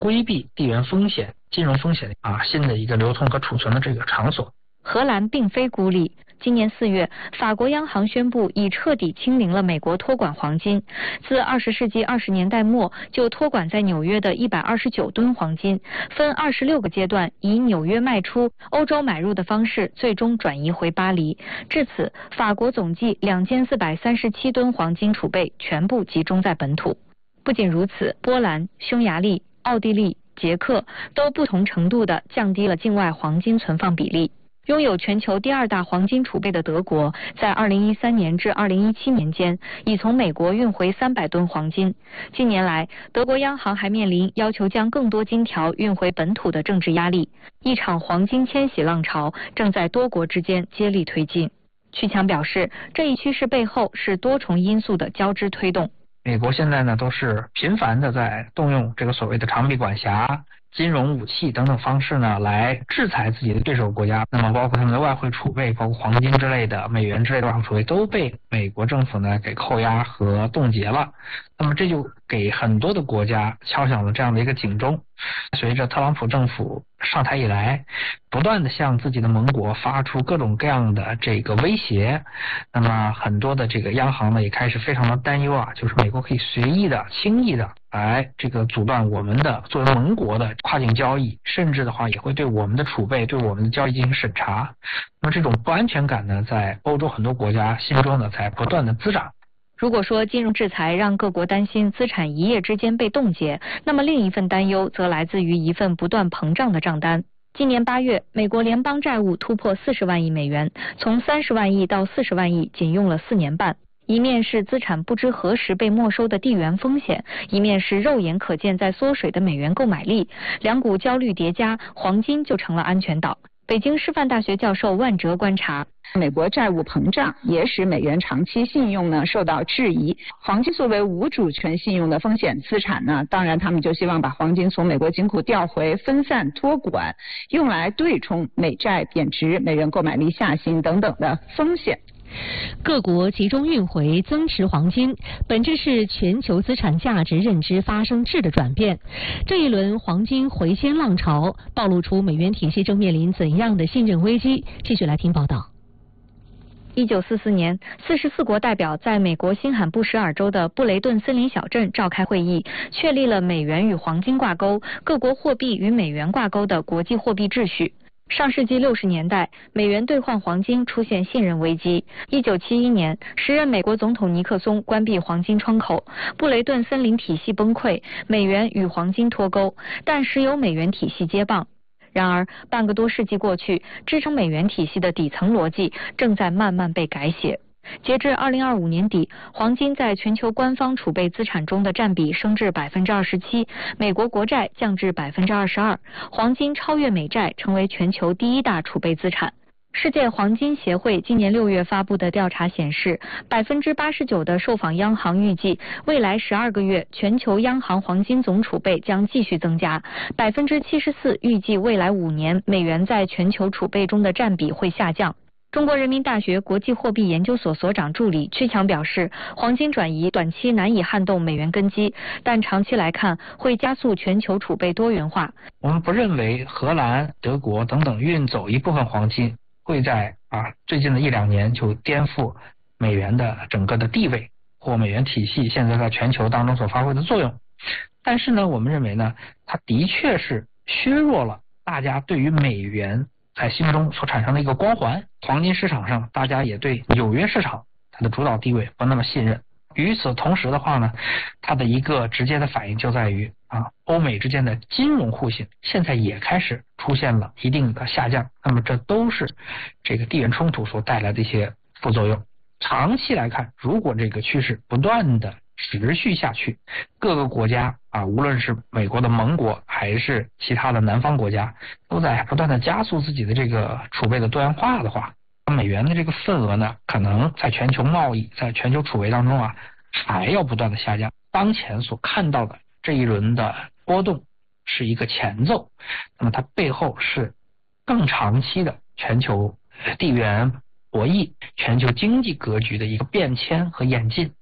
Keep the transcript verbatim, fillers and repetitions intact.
规避地缘风险、金融风险啊新的一个流通和储存的这个场所。 荷兰并非孤立。今年四月，法国央行宣布已彻底清零了美国托管黄金。自二十世纪二十年代末就托管在纽约的一百二十九吨黄金，分二十六个阶段，以纽约卖出、欧洲买入的方式，最终转移回巴黎。至此，法国总计两千四百三十七吨黄金储备全部集中在本土。不仅如此，波兰、匈牙利、奥地利、捷克都不同程度地降低了境外黄金存放比例。拥有全球第二大黄金储备的德国，在二零一三年至二零一七年间，已从美国运回三百吨黄金。近年来，德国央行还面临要求将更多金条运回本土的政治压力，一场黄金迁徙浪潮正在多国之间接力推进。屈强表示，这一趋势背后是多重因素的交织推动。 美国现在呢，都是频繁的在动用这个所谓的长臂管辖、金融武器等等方式呢，来制裁自己的对手国家。那么包括他们的外汇储备，包括黄金之类的、美元之类的外汇储备，都被美国政府呢给扣押和冻结了。那么这就给很多的国家敲响了这样的一个警钟。随着特朗普政府上台以来，不断的向自己的盟国发出各种各样的这个威胁，那么很多的这个央行呢也开始非常的担忧啊，就是美国可以随意的、轻易的来这个阻断我们的作为盟国的跨境交易，甚至的话也会对我们的储备、对我们的交易进行审查。那么这种不安全感呢，在欧洲很多国家心中呢在不断的滋长。 如果说金融制裁让各国担心资产一夜之间被冻结，那么另一份担忧则来自于一份不断膨胀的账单。今年八月，美国联邦债务突破四十万亿美元，从三十万亿到四十万亿仅用了四年半。一面是资产不知何时被没收的地缘风险，一面是肉眼可见在缩水的美元购买力，两股焦虑叠加，黄金就成了安全岛。北京师范大学教授万哲观察， 美国债务膨胀也使美元长期信用呢受到质疑。黄金作为无主权信用的风险资产呢，当然他们就希望把黄金从美国金库调回，分散托管，用来对冲美债贬值、美元购买力下行等等的风险。 各国集中运回增持黄金，本质是全球资产价值认知发生质的转变。这一轮黄金回仙浪潮暴露出美元体系正面临怎样的信任危机？继续来听报道。 一九四四年，四十四国代表在美国新罕布什尔州的布雷顿森林小镇召开会议，确立了美元与黄金挂钩、各国货币与美元挂钩的国际货币秩序。上世纪六十年代，美元兑换黄金出现信任危机。一九七一年，时任美国总统尼克松关闭黄金窗口，布雷顿森林体系崩溃，美元与黄金脱钩，但时有美元体系接棒。然而，半个多世纪过去，支撑美元体系的底层逻辑正在慢慢被改写。截至二零二五年底，黄金在全球官方储备资产中的占比升至百分之二十七，美国国债降至百分之二十二，黄金超越美债，成为全球第一大储备资产。世界黄金协会今年六月发布的调查显示，百分之八十九的受访央行预计，未来十二个月全球央行黄金总储备将继续增加，百分之七十四预计未来五年美元在全球储备中的占比会下降。中国人民大学国际货币研究所所长助理屈强表示，黄金转移短期难以撼动美元根基，但长期来看会加速全球储备多元化。 我们不认为荷兰、德国等等运走一部分黄金会在啊最近的一两年就颠覆美元的整个的地位或美元体系现在在全球当中所发挥的作用。但是呢，我们认为呢，它的确是削弱了大家对于美元在心中所产生的一个光环。黄金市场上，大家也对纽约市场它的主导地位不那么信任。与此同时的话呢，它的一个直接的反应就在于啊，欧美之间的金融互信现在也开始出现了一定的下降。那么这都是这个地缘冲突所带来的一些副作用。长期来看，如果这个趋势不断的持续下去，各个国家啊，无论是美国的盟国还是其他的南方国家，都在不断的加速自己的这个储备的多元化的话，美元的这个份额呢，可能在全球贸易、在全球储备当中啊，还要不断的下降。当前所看到的这一轮的波动是一个前奏，那么它背后是更长期的全球地缘博弈、全球经济格局的一个变迁和演进。